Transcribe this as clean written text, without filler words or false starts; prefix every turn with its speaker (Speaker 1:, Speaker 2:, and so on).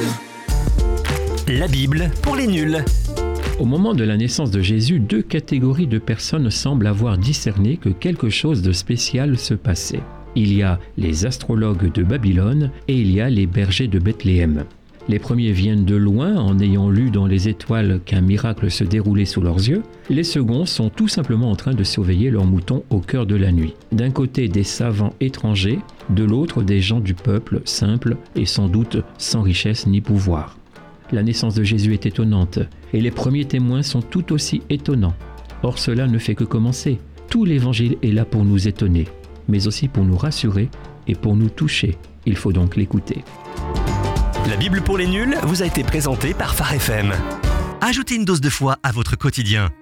Speaker 1: La Bible pour les nuls.
Speaker 2: Au moment de la naissance de Jésus, deux catégories de personnes semblent avoir discerné que quelque chose de spécial se passait. Il y a les astrologues de Babylone et il y a les bergers de Bethléem. Les premiers viennent de loin en ayant lu dans les étoiles qu'un miracle se déroulait sous leurs yeux. Les seconds sont tout simplement en train de surveiller leurs moutons au cœur de la nuit. D'un côté des savants étrangers, de l'autre des gens du peuple, simples et sans doute sans richesse ni pouvoir. La naissance de Jésus est étonnante et les premiers témoins sont tout aussi étonnants. Or cela ne fait que commencer. Tout l'évangile est là pour nous étonner, mais aussi pour nous rassurer et pour nous toucher. Il faut donc l'écouter.
Speaker 1: La Bible pour les nuls vous a été présentée par Phare FM. Ajoutez une dose de foi à votre quotidien